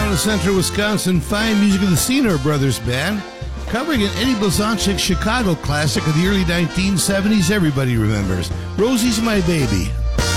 out of central Wisconsin, fine music of the Senor Brothers Band, covering an Eddie Blazonczyk Chicago classic of the early 1970s everybody remembers, Rosie's My Baby.